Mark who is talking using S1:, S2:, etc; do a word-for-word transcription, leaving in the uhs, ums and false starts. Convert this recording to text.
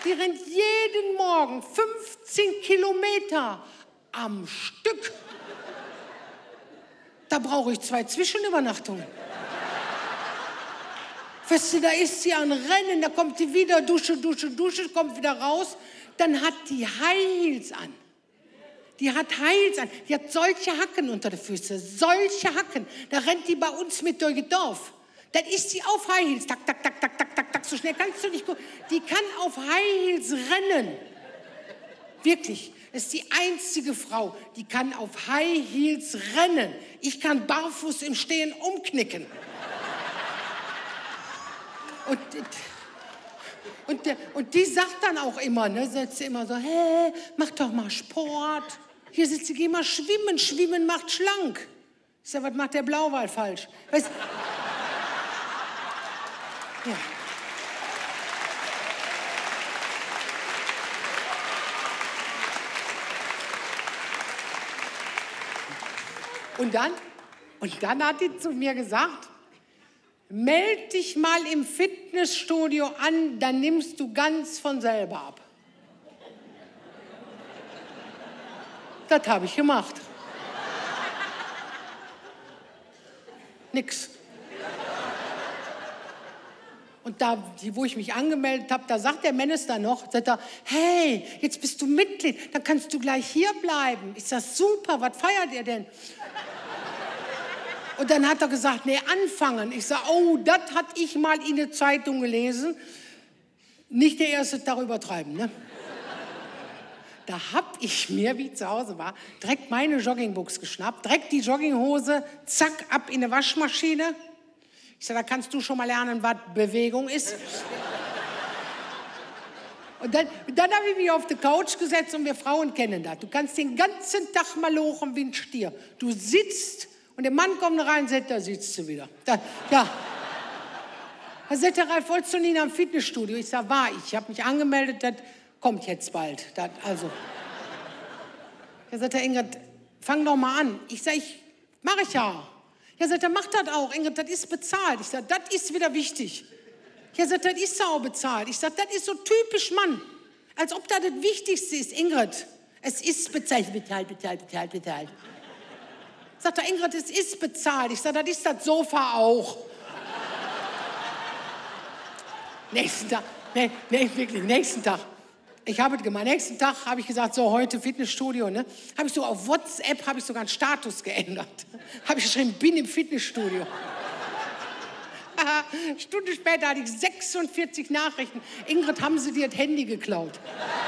S1: Die rennt jeden Morgen fünfzehn Kilometer am Stück. Da brauche ich zwei Zwischenübernachtungen. Weißt du, da ist sie an Rennen, da kommt sie wieder, Dusche, Dusche, Dusche, kommt wieder raus. Dann hat die High Heels an. Die hat High Heels an. Die hat solche Hacken unter den Füßen, solche Hacken. Da rennt die bei uns mit durch das Dorf. Dann ist sie auf High Heels. Tak, tak, tak, tak, tak, tak, tak. So schnell kannst du nicht gucken. Die kann auf High Heels rennen. Wirklich. Das ist die einzige Frau, die kann auf High Heels rennen. Ich kann barfuß im Stehen umknicken. Und, und, und die sagt dann auch immer, ne, sagt sie immer so, hey, mach doch mal Sport. Hier sitzt sie, geh mal schwimmen. Schwimmen macht schlank. Ich sag, was macht der Blauwal falsch? Weißt, ja. Und dann, und dann hat die zu mir gesagt, meld dich mal im Fitnessstudio an, dann nimmst du ganz von selber ab. Das habe ich gemacht. Nix. Und da, wo ich mich angemeldet habe, da sagt der Minister noch, sagt er, hey, jetzt bist du Mitglied, dann kannst du gleich hier bleiben. Ich sag, super, was feiert ihr denn? Und dann hat er gesagt, nee, anfangen. Ich sag, oh, das hatte ich mal in der Zeitung gelesen. Nicht der erste Tag übertreiben, ne? Da hab ich mir, wie ich zu Hause war, direkt meine Joggingbuchs geschnappt, direkt die Jogginghose, zack, ab in eine Waschmaschine. Ich sag, da kannst du schon mal lernen, was Bewegung ist. Und dann, dann habe ich mich auf die Couch gesetzt und wir Frauen kennen das. Du kannst den ganzen Tag mal lochen wie ein Stier. Du sitzt und der Mann kommt rein und sagt, da sitzt sie wieder. Da, ja. Da sagt der Ralf, wolltest du nicht am Fitnessstudio? Ich sag, war ich. Ich habe mich angemeldet, das kommt jetzt bald. Das, also. Da sagt der Ingrid, fang doch mal an. Ich sag, ich mache ich ja. Ja, sagt er, mach das auch. Ingrid, das ist bezahlt. Ich sag, das ist wieder wichtig. Ja, sagt er, das ist auch bezahlt. Ich sag, das ist so typisch Mann. Als ob das das Wichtigste ist. Ingrid, es ist bezahlt, bezahlt, bezahlt, bezahlt, bezahlt. Sagt er, Ingrid, es ist bezahlt. Ich sag, das ist das Sofa auch. Nächsten Tag, nee, nee, wirklich, nächsten Tag. Ich habe es gemacht. Nächsten Tag habe ich gesagt, so heute Fitnessstudio, ne? Habe ich so auf WhatsApp, habe ich sogar einen Status geändert. Habe ich geschrieben, bin im Fitnessstudio. Stunde später hatte ich sechsundvierzig Nachrichten. Ingrid, haben Sie dir das Handy geklaut?